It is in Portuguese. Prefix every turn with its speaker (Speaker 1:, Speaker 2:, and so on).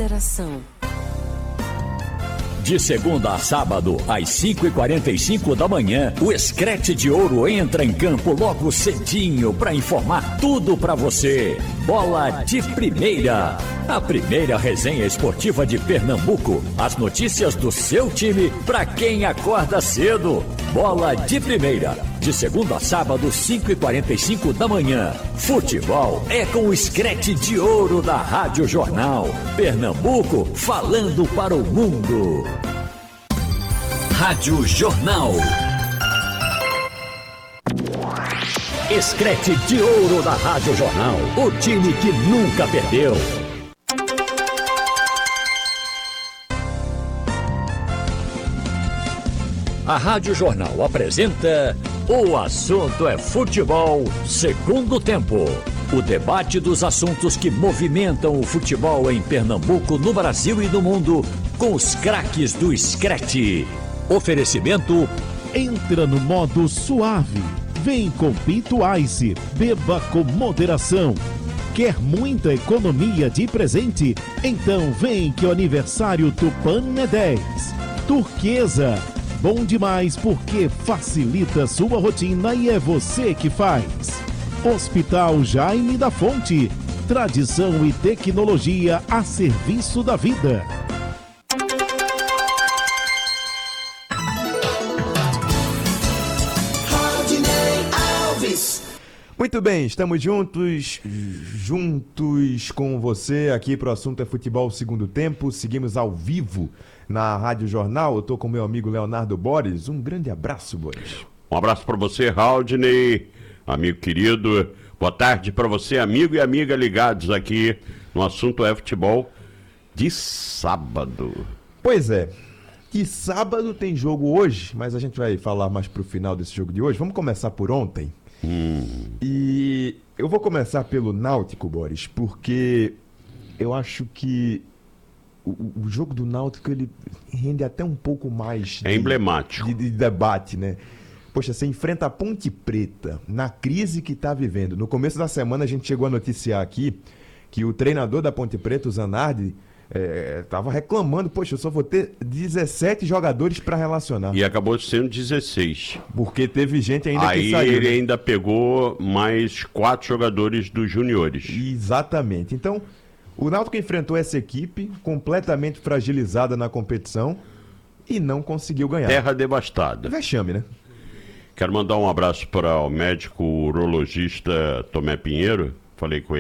Speaker 1: moderação.
Speaker 2: De segunda a sábado, às 5h45 da manhã, o Screte de Ouro entra em campo logo cedinho para informar tudo para você. Bola de Primeira, a primeira resenha esportiva de Pernambuco. As notícias do seu time para quem acorda cedo. Bola de Primeira, de segunda a sábado, 5h45 da manhã. Futebol é com o Screte de Ouro da Rádio Jornal. Pernambuco falando para o mundo. Rádio Jornal. Screte de Ouro da Rádio Jornal. O time que nunca perdeu. A Rádio Jornal apresenta O Assunto é Futebol, segundo tempo. O debate dos assuntos que movimentam o futebol em Pernambuco, no Brasil e no mundo, com os craques do Screte. Oferecimento:
Speaker 3: entra no modo suave. Vem com Pinto Ice, beba com moderação. Quer muita economia de presente? Então vem que o aniversário Tupan é 10. Turquesa, bom demais porque facilita sua rotina e é você que faz. Hospital Jaime da Fonte, tradição e tecnologia a serviço da vida.
Speaker 4: Muito bem, estamos juntos com você aqui para o Assunto é Futebol Segundo Tempo. Seguimos ao vivo na Rádio Jornal. Eu estou com meu amigo Leonardo Borges. Um grande abraço, Borges.
Speaker 5: Um abraço para você, Haldney, amigo querido. Boa tarde para você, amigo e amiga ligados aqui no Assunto é Futebol de sábado.
Speaker 4: Pois é, de sábado tem jogo hoje, mas a gente vai falar mais pro final desse jogo de hoje. Vamos começar por ontem. E eu vou começar pelo Náutico, Boris, porque eu acho que o jogo do Náutico ele rende até um pouco mais
Speaker 5: emblemático
Speaker 4: de debate, né? Poxa, você enfrenta a Ponte Preta na crise que está vivendo. No começo da semana a gente chegou a noticiar aqui que o treinador da Ponte Preta, o Zanardi, estava reclamando, poxa, eu só vou ter 17 jogadores para relacionar.
Speaker 5: E acabou sendo 16.
Speaker 4: Porque teve gente ainda que saiu.
Speaker 5: Aí ele ainda pegou mais 4 jogadores dos juniores.
Speaker 4: Exatamente. Então, o Náutico enfrentou essa equipe completamente fragilizada na competição e não conseguiu ganhar.
Speaker 5: Terra devastada.
Speaker 4: Vexame, né?
Speaker 5: Quero mandar um abraço para o médico urologista Tomé Pinheiro. Falei com ele